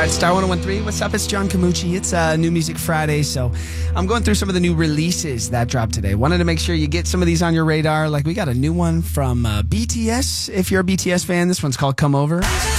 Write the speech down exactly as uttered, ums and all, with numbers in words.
right, Star one oh one three. What's up? It's John Camucci. It's uh, New Music Friday, so I'm going through some of the new releases that dropped today. Wanted to make sure you get some of these on your radar. Like, we got a new one from uh, B T S. If you're a B T S fan, this one's called Come Over.